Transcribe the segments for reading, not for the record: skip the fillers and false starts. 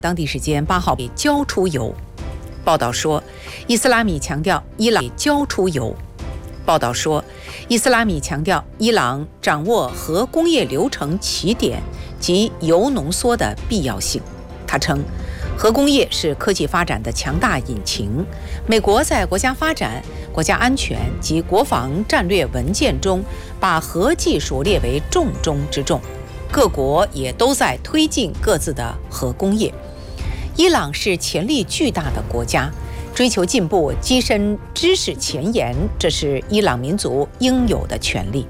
当地时间8号交出油。报道说，伊斯拉米强调伊朗交出油。报道说，伊斯拉米强调伊朗掌握核工业流程起点及铀浓缩的必要性。他称，核工业是科技发展的强大引擎。美国在国家发展、国家安全及国防战略文件中，把核技术列为重中之重。各国也都在推进各自的核工业。伊朗是潜力巨大的国家，追求进步、跻身知识前沿，这是伊朗民族应有的权利。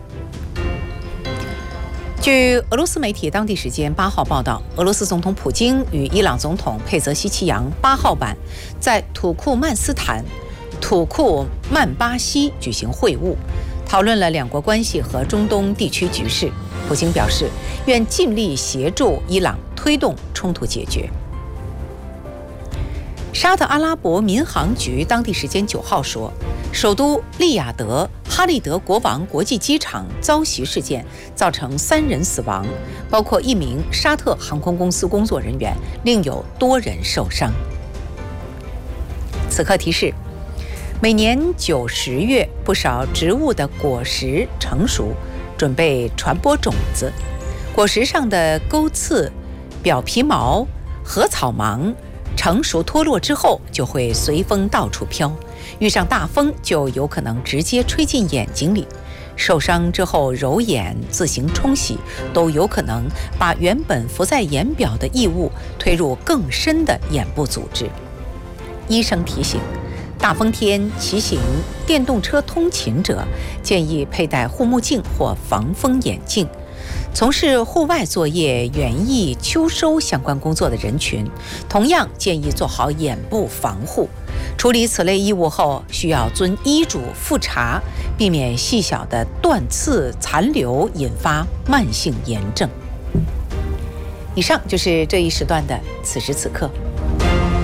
据俄罗斯媒体当地时间8号报道，俄罗斯总统普京与伊朗总统佩泽希奇扬8号晚在土库曼斯坦土库曼巴西举行会晤，讨论了两国关系和中东地区局势。普京表示，愿尽力协助伊朗推动冲突解决。沙特阿拉伯民航局当地时间9号说，首都利雅得哈利德国王国际机场遭袭事件造成3人死亡，包括1名沙特航空公司工作人员，另有多人受伤。此刻提示，每年9、10月，不少植物的果实成熟，准备传播种子。果实上的钩刺、表皮毛和草芒成熟脱落之后，就会随风到处飘，遇上大风就有可能直接吹进眼睛里。受伤之后揉眼、自行冲洗，都有可能把原本浮在眼表的异物推入更深的眼部组织。医生提醒，大风天骑行电动车通勤者建议佩戴护目镜或防风眼镜。从事户外作业、园艺、秋收相关工作的人群，同样建议做好眼部防护。处理此类异物后，需要遵医嘱复查，避免细小的断刺残留引发慢性炎症。以上就是这一时段的此时此刻。